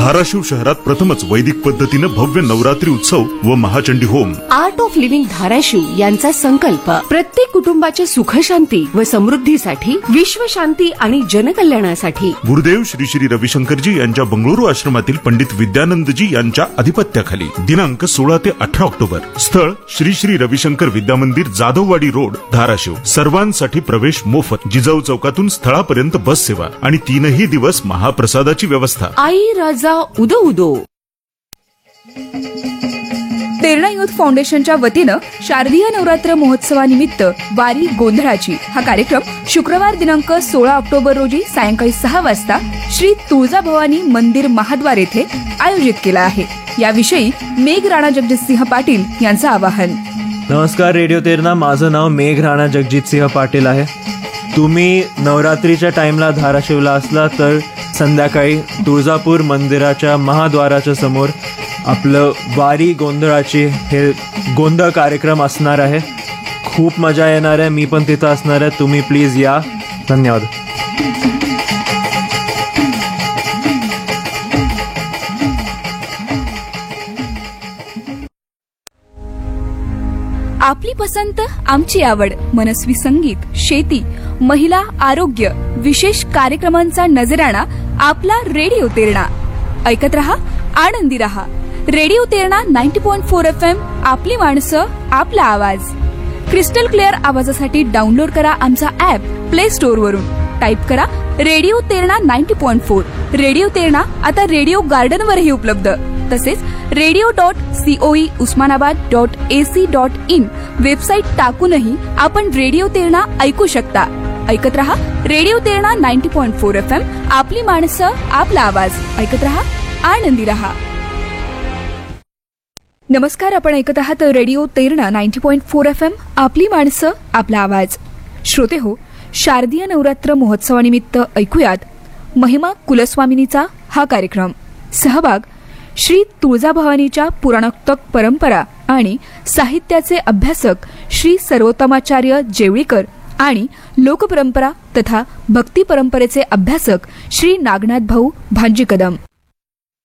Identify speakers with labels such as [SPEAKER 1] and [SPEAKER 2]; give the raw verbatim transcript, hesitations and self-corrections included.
[SPEAKER 1] धाराशिव शहरात प्रथमच वैदिक पद्धतीने भव्य नवरात्री उत्सव व Mahachandi home.
[SPEAKER 2] Art of living Dharashiv यांचा संकल्प प्रत्येक कुटुंबाच्या सुखशांती व समृद्धीसाठी, विश्वशांती आणि जनकल्याणासाठी.
[SPEAKER 1] गुरुदेव श्री श्री रविशंकरजी यांच्या बंगळुरू आश्रमातील पंडित विद्यानंदजी यांच्या अधिपत्याखाली दिनांक सोळा ते अठरा ऑक्टोबर. स्थळ श्री श्री रविशंकर विद्यामंदिर, जाधववाडी रोड, धाराशिव. सर्वांसाठी प्रवेश मोफत. जिजाऊ चौकातून स्थळापर्यंत बस सेवा आणि तीनही दिवस महाप्रसादाची व्यवस्था.
[SPEAKER 2] आई राजा उदो उदो.
[SPEAKER 3] तेरणा युथ फाउंडेशनच्या वतीनं शारदीय नवरात्र महोत्सवानिमित्त वारी गोंधळाची हा कार्यक्रम शुक्रवार दिनांक सोळा ऑक्टोबर रोजी सायंकाळी सहा वाजता श्री तुळजाभवानी मंदिर महाद्वार येथे आयोजित केला आहे. याविषयी मेघ राणा जगजितसिंह पाटील यांचं आवाहन.
[SPEAKER 4] नमस्कार रेडिओ तेरणा, माझं नाव मेघ राणा जगजितसिंह पाटील आहे. तुम्ही नवरात्रीच्या टाइमला धाराशिवला असला तर संध्याकाळी तुळजापूर मंदिराच्या महाद्वाराच्या समोर आपलं वारी गोंधळाची हे गोंधळ कार्यक्रम असणार आहे. खूप मजा येणार आहे. मी पण तिथं असणार आहे. तुम्ही प्लीज या. धन्यवाद.
[SPEAKER 3] आपली पसंत, आमची आवड, मनस्वी संगीत, शेती, महिला, आरोग्य, विशेष कार्यक्रमांचा नजराणा आपला रेडिओ तेरणा. ऐकत रहा, आनंदी रहा. Radio Terna ninety point four F M. आपली माणसं, आपला आवाज. क्रिस्टल क्लिअर आवाजासाठी डाउनलोड करा आमचा ऍप प्ले स्टोअर वरून. टाईप करा radio Terna ninety point four. Radio Terna आता रेडिओ गार्डन वरही उपलब्ध. तसेच radio dot COE Osmanabad dot AC dot in website टाकूनही आपण रेडिओ तेरणा ऐकू शकता. ऐकत रहा radio Terna ninety point four F M. आपली माणसं, आपला आवाज. ऐकत रहा, आनंदी रहा. नमस्कार, आपण ऐकत आहात radio Terna ninety point four F M. आपली माणसं, आपला आवाज. श्रोते हो, शारदीय नवरात्र महोत्सवानिमित्त ऐकूयात महिमा कुलस्वामिनीचा हा कार्यक्रम. सहभाग श्री तुळजाभवानीच्या पुराणोक्त परंपरा आणि साहित्याचे अभ्यासक श्री सर्वोत्तमाचार्य जेवळीकर आणि लोकपरंपरा तथा भक्ती परंपरेचे अभ्यासक श्री नागनाथ भाऊ भांजी कदम.